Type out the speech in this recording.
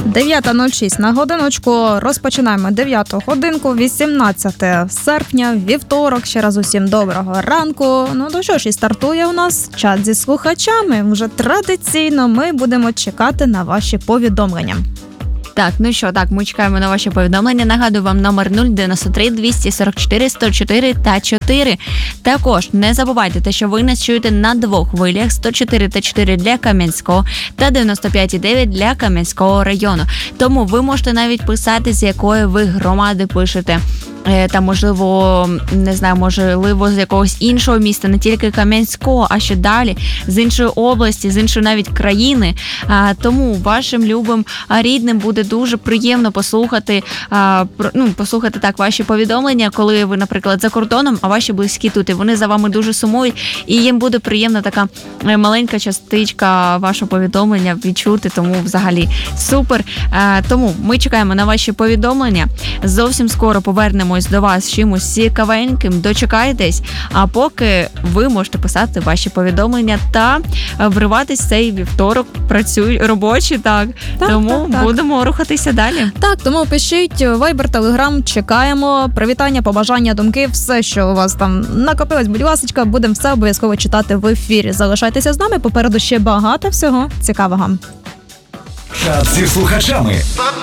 9:06 на годиночку. Розпочинаємо 9-ту годинку, 18 серпня, вівторок. Ще раз усім доброго ранку. Ну то що ж, і стартує у нас чат зі слухачами. Вже традиційно ми будемо чекати на ваші повідомлення. Так, ну що, ми чекаємо на ваші повідомлення. Нагадую вам номер 093 244 104 та 4. Також не забувайте, що ви нас чуєте на двох хвилях: 104 та 4 для Кам'янського та 95,9 для Кам'янського району. Тому ви можете навіть писати, з якої ви громади пишете. Та, можливо, не знаю, можливо, з якогось іншого міста, не тільки Кам'янського, а ще далі, з іншої області, з іншої навіть країни. Тому вашим любим рідним буде дуже приємно послухати ваші повідомлення, коли ви, наприклад, за кордоном, а ваші близькі тут, і вони за вами дуже сумують, і їм буде приємна така маленька частичка вашого повідомлення відчути, тому взагалі супер. Тому ми чекаємо на ваші повідомлення. Зовсім скоро повернемось до вас з чимось цікавеньким, дочекайтесь, а поки ви можете писати ваші повідомлення та вриватись в цей вівторок, робочий, тому будемо рухатися далі. Так, тому пишіть Viber, Telegram, чекаємо, привітання, побажання, думки, все, що у вас там накопилось, будь ласка, будемо все обов'язково читати в ефірі. Залишайтеся з нами, попереду ще багато всього цікавого. Чат зі слухачами.